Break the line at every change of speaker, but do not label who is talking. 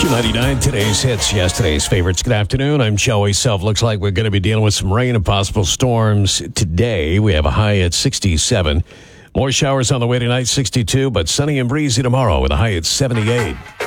Q99, today's hits, yesterday's favorites. Good afternoon. I'm Joey Self. Looks like we're going to be dealing with some rain and possible storms today. We have a high at 67. More showers on the way tonight, 62, but sunny and breezy tomorrow with a high at 78.